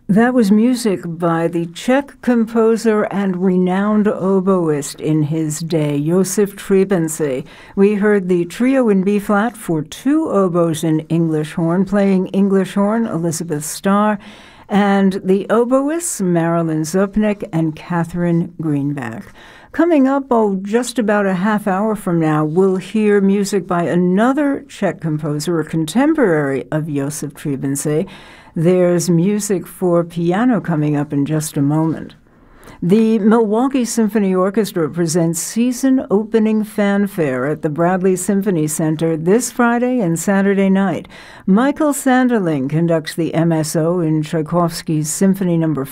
That was music by the Czech composer and renowned oboist in his day, Josef Třebíček. We heard the trio in B-flat for two oboes in English horn, playing English horn, Elizabeth Starr, and the oboists, Marilyn Zupnik and Catherine Greenback. Coming up, just about a half hour from now, we'll hear music by another Czech composer, a contemporary of Josef Třebíček. There's music for piano coming up in just a moment. The Milwaukee Symphony Orchestra presents season opening fanfare at the Bradley Symphony Center this Friday and Saturday night. Michael Sanderling conducts the MSO in Tchaikovsky's Symphony No.